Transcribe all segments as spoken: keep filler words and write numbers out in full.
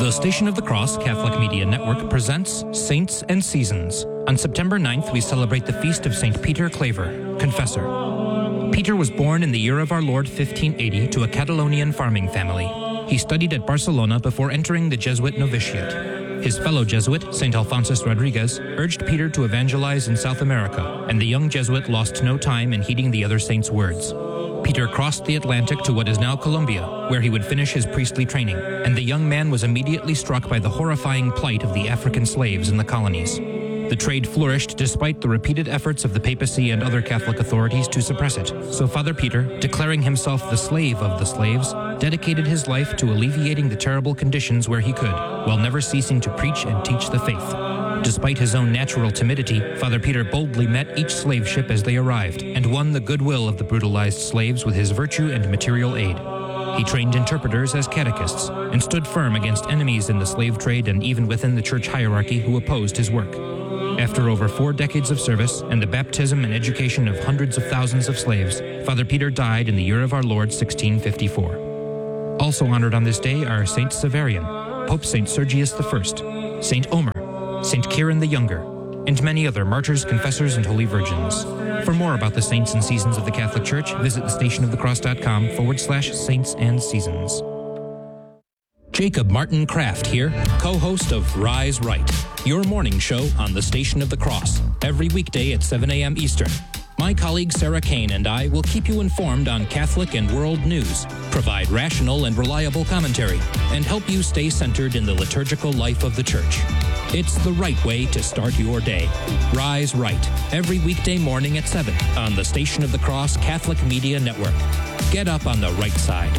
The Station of the Cross Catholic Media Network presents Saints and Seasons. On September ninth, we celebrate the feast of Saint Peter Claver, Confessor. Peter was born in the year of our Lord fifteen eighty to a Catalonian farming family. He studied at Barcelona before entering the Jesuit novitiate. His fellow Jesuit, Saint Alphonsus Rodriguez, urged Peter to evangelize in South America, and the young Jesuit lost no time in heeding the other saint's words. Peter crossed the Atlantic to what is now Colombia, where he would finish his priestly training, and the young man was immediately struck by the horrifying plight of the African slaves in the colonies. The trade flourished despite the repeated efforts of the papacy and other Catholic authorities to suppress it. So Father Peter, declaring himself the slave of the slaves, dedicated his life to alleviating the terrible conditions where he could, while never ceasing to preach and teach the faith. Despite his own natural timidity, Father Peter boldly met each slave ship as they arrived, and won the goodwill of the brutalized slaves with his virtue and material aid. He trained interpreters as catechists, and stood firm against enemies in the slave trade and even within the church hierarchy who opposed his work. After over four decades of service and the baptism and education of hundreds of thousands of slaves, Father Peter died in the year of our Lord sixteen fifty-four. Also honored on this day are Saint Severian, Pope Saint Sergius the First, Saint Omer, Saint Kieran the Younger, and many other martyrs, confessors, and holy virgins. For more about the saints and seasons of the Catholic Church, visit thestationofthecross.com forward slash saints and seasons. Jacob Martin Kraft here, co-host of Rise Right, your morning show on the Station of the Cross, every weekday at seven a.m. Eastern. My colleague Sarah Kane and I will keep you informed on Catholic and world news, provide rational and reliable commentary, and help you stay centered in the liturgical life of the Church. It's the right way to start your day. Rise Right, every weekday morning at seven on the Station of the Cross Catholic Media Network. Get up on the right side.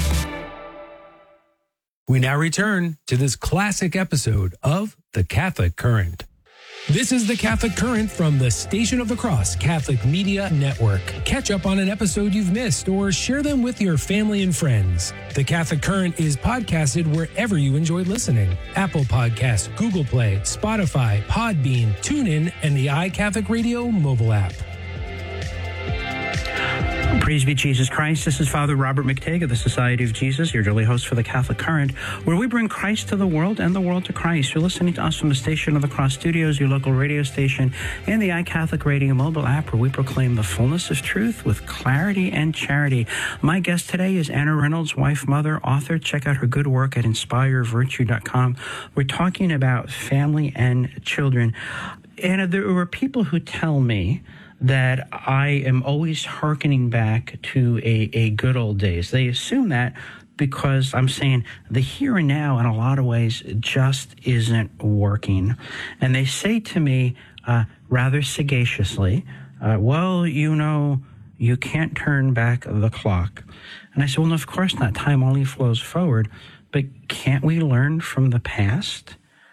We now return to this classic episode of The Catholic Current. This is The Catholic Current from the Station of the Cross Catholic Media Network. Catch up on an episode you've missed or share them with your family and friends. The Catholic Current is podcasted wherever you enjoy listening. Apple Podcasts, Google Play, Spotify, Podbean, TuneIn, and the iCatholic Radio mobile app. Praise be Jesus Christ. This is Father Robert McTague of the Society of Jesus, your daily host for the Catholic Current, where we bring Christ to the world and the world to Christ. You're listening to us from the Station of the Cross Studios, your local radio station, and the iCatholic Radio mobile app, where we proclaim the fullness of truth with clarity and charity. My guest today is Anna Reynolds, wife, mother, author. Check out her good work at inspire virtue dot com. We're talking about family and children. Anna, there were people who tell me that I am always hearkening back to a, a good old days. They assume that because I'm saying the here and now in a lot of ways just isn't working. And they say to me uh, rather sagaciously, uh, well, you know, you can't turn back the clock. And I said, well, no, of course not. Time only flows forward. But can't we learn from the past?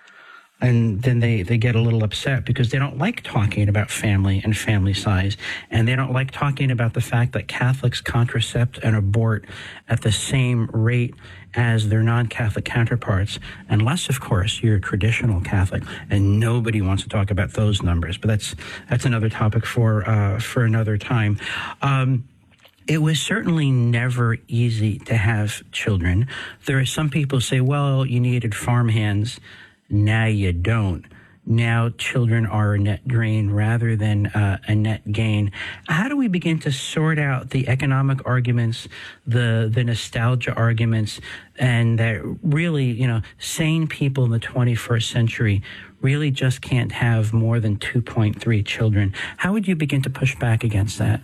And then they, they get a little upset because they don't like talking about family and family size. And they don't like talking about the fact that Catholics contracept and abort at the same rate as their non-Catholic counterparts. Unless, of course, you're a traditional Catholic. And nobody wants to talk about those numbers. But that's that's another topic for, uh, for another time. Um, It was certainly never easy to have children. There are some people who say, well, you needed farmhands. Now you don't. Now children are a net drain rather than uh, a net gain. How do we begin to sort out the economic arguments, the the nostalgia arguments, and that really, you know, sane people in the twenty-first century really just can't have more than two point three children? How would you begin to push back against that?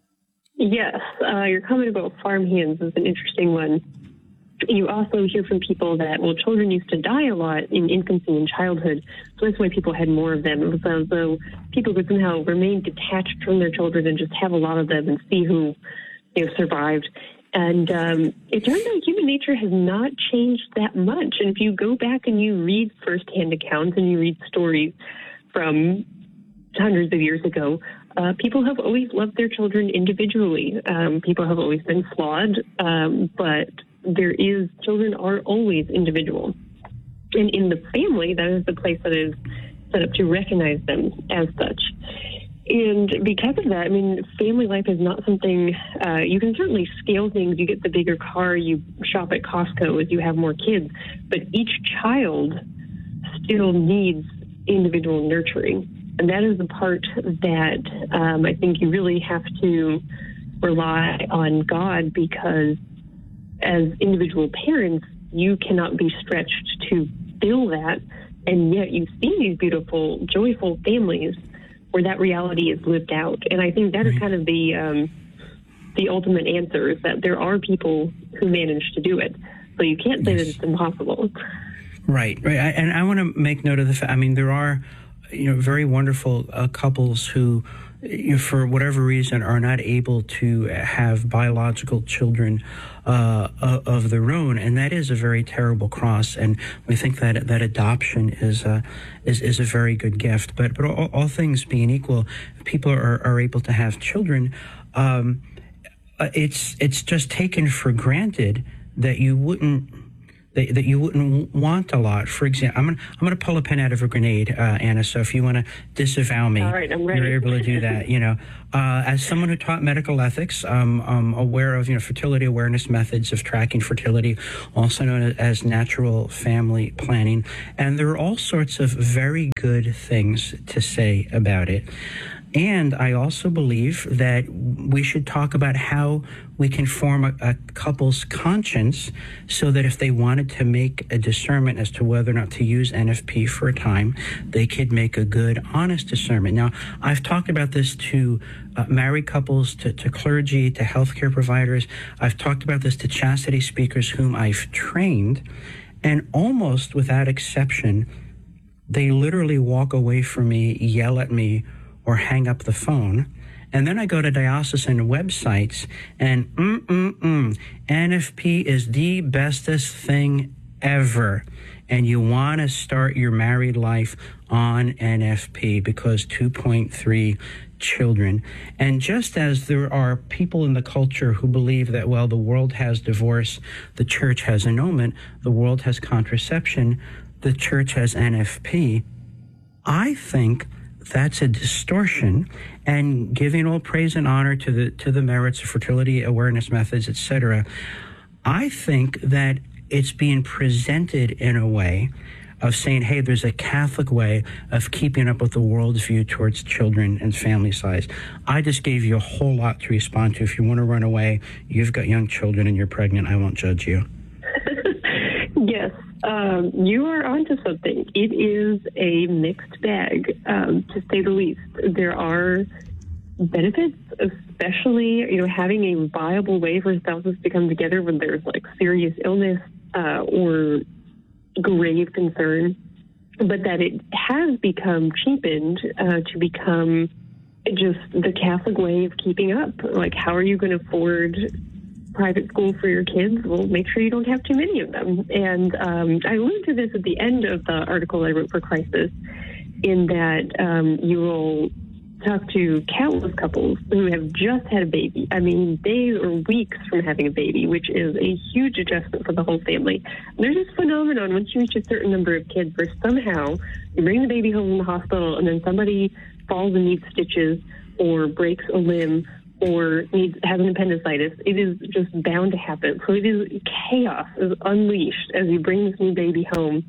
Yes, uh, your comment about farmhands is an interesting one. You also hear from people that, well, children used to die a lot in infancy and childhood, so that's why people had more of them. It was as though people could somehow remain detached from their children and just have a lot of them and see who, you know, survived. And um, it turns out human nature has not changed that much. And if you go back and you read firsthand accounts and you read stories from hundreds of years ago, uh, people have always loved their children individually. Um, people have always been flawed, um, but there is, children are always individual. And in the family, that is the place that is set up to recognize them as such. And because of that, I mean, family life is not something, uh, you can certainly scale things. You get the bigger car, you shop at Costco as you have more kids, but each child still needs individual nurturing. And that is the part that um, I think you really have to rely on God, because as individual parents, you cannot be stretched to fill that. And yet you see these beautiful, joyful families where that reality is lived out. And I think that right. is kind of the um, the ultimate answer, is that there are people who manage to do it. So you can't say yes. that it's impossible. Right, right. I, and I want to make note of the fact, I mean, there are, you know, very wonderful uh, couples who, you know, for whatever reason, are not able to have biological children uh, of their own, and that is a very terrible cross. And we think that that adoption is a is, is a very good gift. But but all, all things being equal, people are, are able to have children. Um, it's it's just taken for granted that you wouldn't. That, that you wouldn't want a lot. For example, I'm gonna I'm gonna pull a pin out of a grenade, uh, Anna. So if you want to disavow me, all right, I'm ready. You're able to do that. You know, uh, as someone who taught medical ethics, um, I'm aware of you know fertility awareness methods of tracking fertility, also known as natural family planning, and there are all sorts of very good things to say about it. And I also believe that we should talk about how we can form a, a couple's conscience so that if they wanted to make a discernment as to whether or not to use N F P for a time, they could make a good, honest discernment. Now, I've talked about this to uh, married couples, to, to clergy, to healthcare providers. I've talked about this to chastity speakers whom I've trained, and almost without exception, they literally walk away from me, yell at me, or hang up the phone. And then I go to diocesan websites and mm-mm-mm, N F P is the bestest thing ever. And you want to start your married life on N F P because two point three children. And just as there are people in the culture who believe that, well, the world has divorce, the church has annulment, the world has contraception, the church has N F P, I think that's a distortion, and giving all praise and honor to the to the merits of fertility awareness methods, et cetera. I think that it's being presented in a way of saying, hey, there's a Catholic way of keeping up with the world's view towards children and family size. I just gave you a whole lot to respond to. If you want to run away, you've got young children and you're pregnant, I won't judge you. Yes. Um, you are onto something. It is a mixed bag, um, to say the least. There are benefits, especially, you know, having a viable way for spouses to come together when there's like serious illness uh, or grave concern, but that it has become cheapened uh, to become just the Catholic way of keeping up. Like, how are you going to afford private school for your kids? Well, make sure you don't have too many of them. And um, I alluded to this at the end of the article I wrote for Crisis, in that um, you will talk to countless couples who have just had a baby. I mean, days or weeks from having a baby, which is a huge adjustment for the whole family. And there's this phenomenon once you reach a certain number of kids where somehow you bring the baby home from the hospital and then somebody falls and needs stitches or breaks a limb or needs has an appendicitis. It is just bound to happen. So it is chaos is unleashed as you bring this new baby home.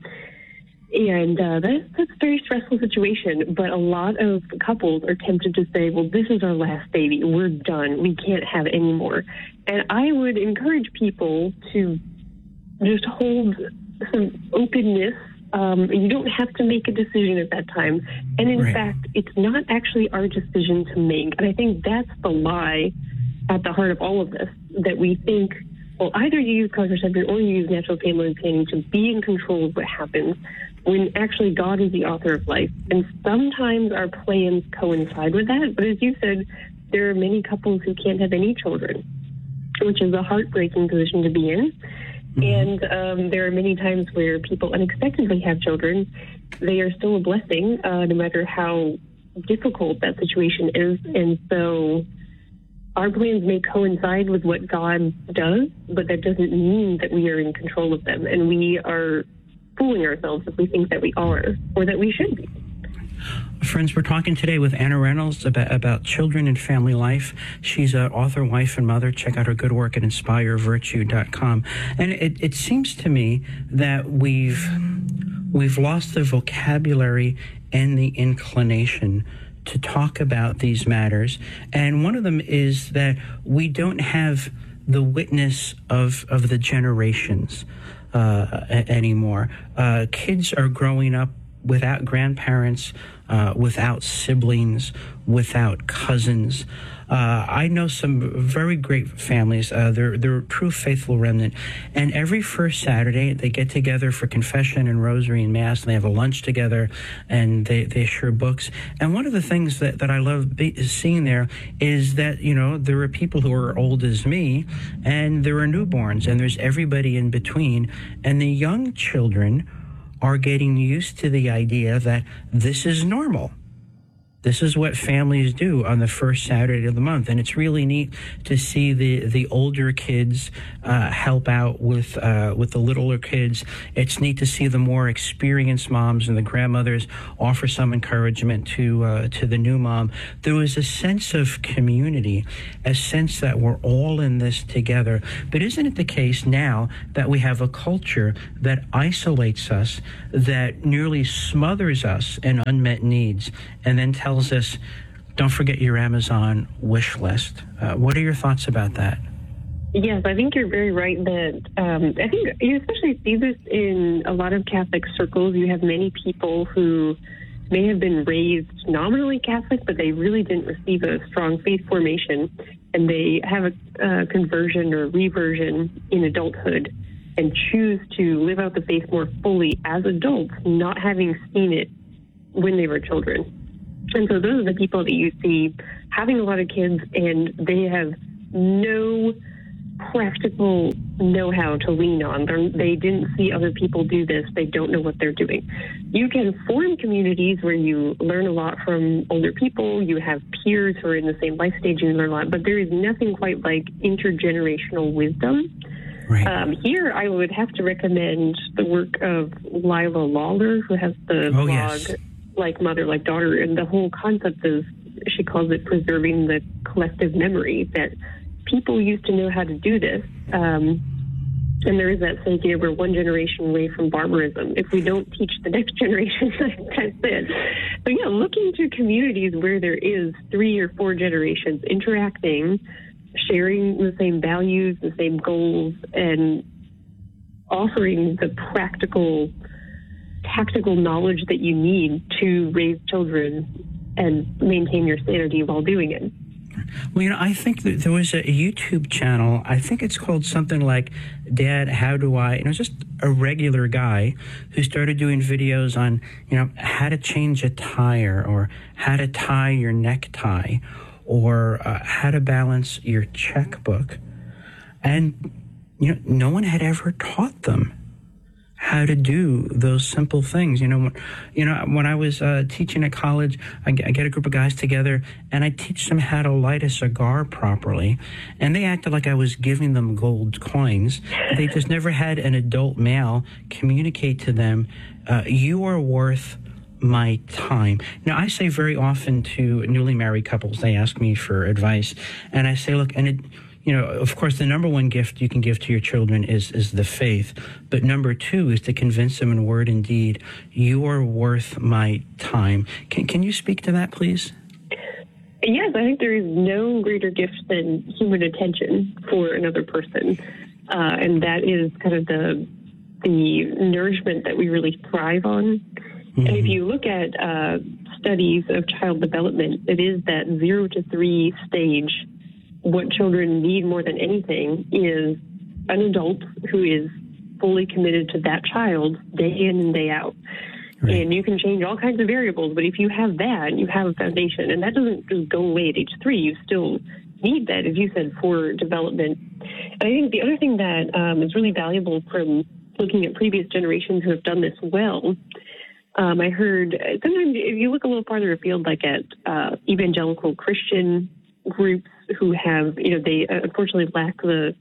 And uh, that's, that's a very stressful situation. But a lot of couples are tempted to say, well, this is our last baby. We're done. We can't have any more. And I would encourage people to just hold some openness. Um, you don't have to make a decision at that time. And in right. fact, it's not actually our decision to make. And I think that's the lie at the heart of all of this, that we think, well, either you use contraception or you use natural family planning to be in control of what happens, when actually God is the author of life. And sometimes our plans coincide with that. But as you said, there are many couples who can't have any children, which is a heartbreaking position to be in. And um, there are many times where people unexpectedly have children. They are still a blessing, uh, no matter how difficult that situation is. And so our plans may coincide with what God does, but that doesn't mean that we are in control of them. And we are fooling ourselves if we think that we are or that we should be. Friends, we're talking today with Anna Reynolds about, about children and family life. She's an author, wife, and mother. Check out her good work at inspire virtue dot com. And it, it seems to me that we've we've lost the vocabulary and the inclination to talk about these matters. And one of them is that we don't have the witness of, of the generations uh, a- anymore. Uh, kids are growing up without grandparents, uh, without siblings, without cousins. Uh, I know some very great families. Uh, they're, they're a true faithful remnant. And every first Saturday, they get together for confession and rosary and mass, and they have a lunch together, and they, they share books. And one of the things that, that I love be, seeing there is that, you know, there are people who are old as me, and there are newborns, and there's everybody in between. And the young children are getting used to the idea that this is normal. This is what families do on the first Saturday of the month. And it's really neat to see the, the older kids uh, help out with uh, with the littler kids. It's neat to see the more experienced moms and the grandmothers offer some encouragement to uh, to the new mom. There was a sense of community, a sense that we're all in this together. But isn't it the case now that we have a culture that isolates us, that nearly smothers us in unmet needs, and then tells us, don't forget your Amazon wish list? Uh, what are your thoughts about that? Yes, I think you're very right that um, I think you especially see this in a lot of Catholic circles. You have many people who may have been raised nominally Catholic, but they really didn't receive a strong faith formation, and they have a uh, conversion or reversion in adulthood and choose to live out the faith more fully as adults, not having seen it when they were children. And so those are the people that you see having a lot of kids, and they have no practical know-how to lean on. They're, they didn't see other people do this. They don't know what they're doing. You can form communities where you learn a lot from older people. You have peers who are in the same life stage, and you learn a lot. But there is nothing quite like intergenerational wisdom. Right. Um, here, I would have to recommend the work of Lila Lawler, who has the oh, blog yes. Like Mother, Like Daughter. And the whole concept is, she calls it preserving the collective memory, that people used to know how to do this. Um, and there is that saying, you know, we're one generation away from barbarism. If we don't teach the next generation, that's it. So, yeah, look into communities where there is three or four generations interacting, sharing the same values, the same goals, and offering the practical, tactical knowledge that you need to raise children and maintain your sanity while doing it. Well, you know, I think that there was a YouTube channel, I think it's called something like Dad, How Do I? And it was just a regular guy who started doing videos on, you know, how to change a tire, or how to tie your necktie, or uh, how to balance your checkbook. And, you know, no one had ever taught them how to do those simple things. You know, when, you know, when I was uh, teaching at college, I get, I get a group of guys together and I teach them how to light a cigar properly. And they acted like I was giving them gold coins. They just never had an adult male communicate to them, uh, you are worth my time. Now, I say very often to newly married couples, they ask me for advice, and I say, look, and it, you know, of course, the number one gift you can give to your children is is the faith. But number two is to convince them in word and deed, you are worth my time. Can can you speak to that, please? Yes, I think there is no greater gift than human attention for another person. Uh, and that is kind of the the nourishment that we really thrive on. Mm-hmm. And if you look at uh, studies of child development, it is that zero to three stage. What children need more than anything is an adult who is fully committed to that child day in and day out. Right. And you can change all kinds of variables, but if you have that, you have a foundation. And that doesn't just go away at age three. You still need that, as you said, for development. And I think the other thing that um, is really valuable from looking at previous generations who have done this well, um, I heard sometimes if you look a little farther afield, like at uh, evangelical Christian groups who have, you know, they unfortunately lack the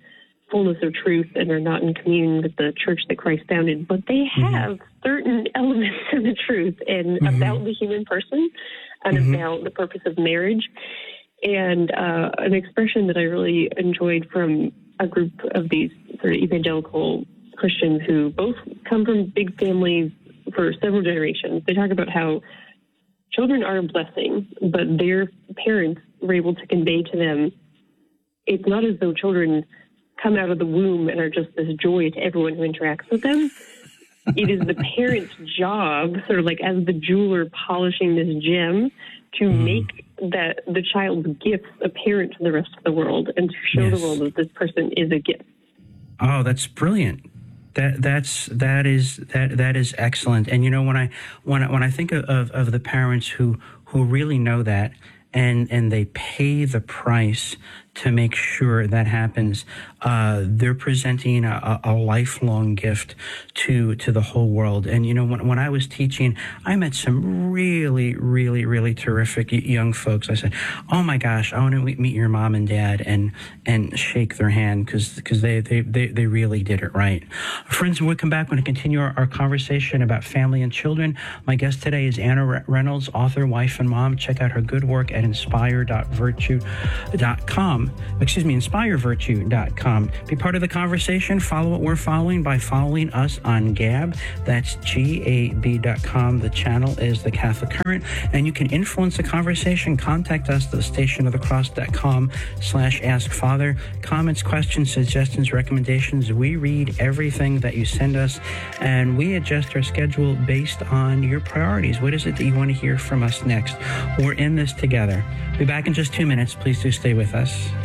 fullness of truth and are not in communion with the church that Christ founded, but they have mm-hmm. certain elements of the truth and mm-hmm. about the human person and mm-hmm. about the purpose of marriage. And uh, an expression that I really enjoyed from a group of these sort of evangelical Christians who both come from big families for several generations. They talk about how children are a blessing, but their parents were able to convey to them, it's not as though children come out of the womb and are just this joy to everyone who interacts with them. It is the parent's job, sort of like as the jeweler polishing this gem, to mm. make that the child's gifts apparent to the rest of the world and to show yes. the world that this person is a gift. Oh, that's brilliant. That that's that is that that is excellent. And you know, when I when I, when I think of, of, of the parents who who really know that and and they pay the price to make sure that happens, uh, they're presenting a, a lifelong gift to to the whole world. And, you know, when, when I was teaching, I met some really, really, really terrific young folks. I said, oh, my gosh, I want to meet your mom and dad and and shake their hand because because they, they, they, they really did it right. Friends, when we come back, we're going to continue our, our conversation about family and children. My guest today is Anna Reynolds, author, wife, and mom. Check out her good work at inspire dot virtue dot com. Excuse me, inspire virtue dot com. Be part of the conversation. Follow what we're following by following us on Gab. That's G A B dot com. The channel is The Catholic Current. And you can influence the conversation. Contact us at the station of the cross dot com slash ask father. Comments, questions, suggestions, recommendations. We read everything that you send us, and we adjust our schedule based on your priorities. What is it that you want to hear from us next? We're in this together. We'll be back in just two minutes. Please do stay with us.